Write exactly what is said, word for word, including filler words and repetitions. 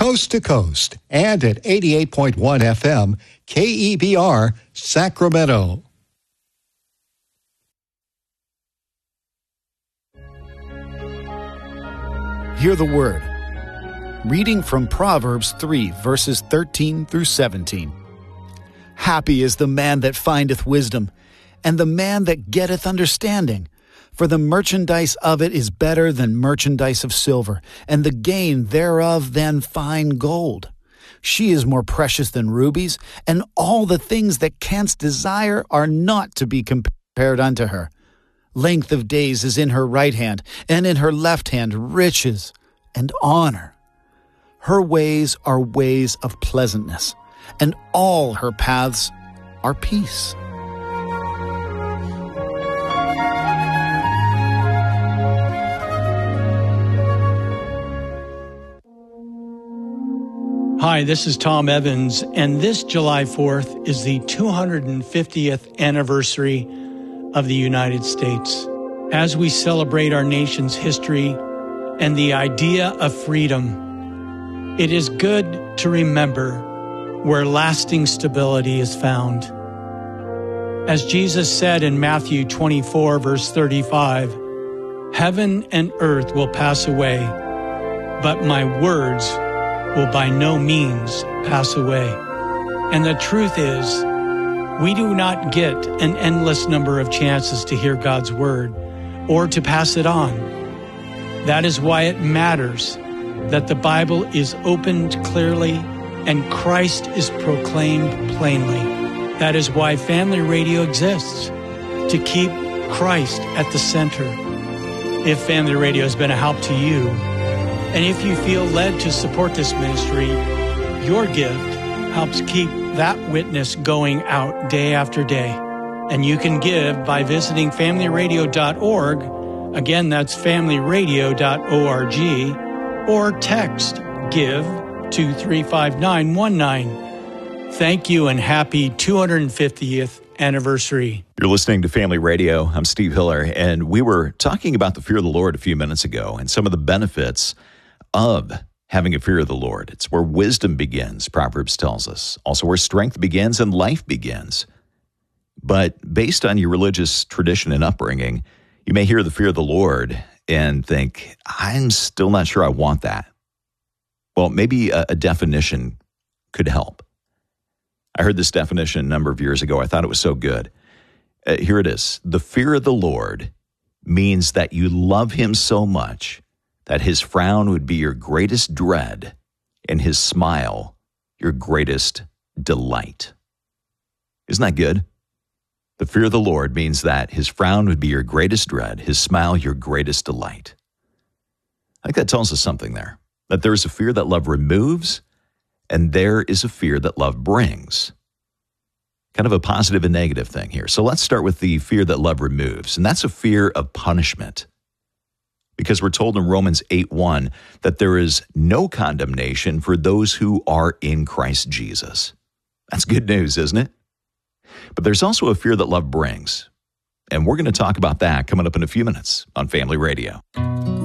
coast to coast, and at eighty-eight point one F M, K E B R, Sacramento. Hear the word. Reading from Proverbs three, verses thirteen through seventeen. Happy is the man that findeth wisdom, and the man that getteth understanding. For the merchandise of it is better than merchandise of silver, and the gain thereof than fine gold. She is more precious than rubies, and all the things that canst desire are not to be compared unto her. Length of days is in her right hand, and in her left hand riches and honor. Her ways are ways of pleasantness, and all her paths are peace. Hi, this is Tom Evans, and this July fourth is the two hundred fiftieth anniversary of the United States. As we celebrate our nation's history and the idea of freedom, it is good to remember where lasting stability is found. As Jesus said in Matthew twenty-four, verse thirty-five, "Heaven and earth will pass away, but my words will by no means pass away." And the truth is, we do not get an endless number of chances to hear God's word or to pass it on. That is why it matters that the Bible is opened clearly and Christ is proclaimed plainly. That is why Family Radio exists, to keep Christ at the center. If Family Radio has been a help to you, and if you feel led to support this ministry, your gift helps keep that witness going out day after day. And you can give by visiting family radio dot org. Again, that's family radio dot org, or text GIVE to three five nine one nine. Thank you and happy two hundred fiftieth anniversary. You're listening to Family Radio. I'm Steve Hiller, and we were talking about the fear of the Lord a few minutes ago and some of the benefits of having a fear of the Lord. It's where wisdom begins, Proverbs tells us. Also where strength begins and life begins. But based on your religious tradition and upbringing, you may hear the fear of the Lord and think, I'm still not sure I want that. Well, maybe a, a definition could help. I heard this definition a number of years ago. I thought it was so good. Uh, here it is. The fear of the Lord means that you love him so much that his frown would be your greatest dread and his smile your greatest delight. Isn't that good? The fear of the Lord means that his frown would be your greatest dread, his smile your greatest delight. I think that tells us something there, that there is a fear that love removes, and there is a fear that love brings. Kind of a positive and negative thing here. So let's start with the fear that love removes, and that's a fear of punishment. Because we're told in Romans eight one that there is no condemnation for those who are in Christ Jesus. That's good news, isn't it? But there's also a fear that love brings. And we're going to talk about that coming up in a few minutes on Family Radio.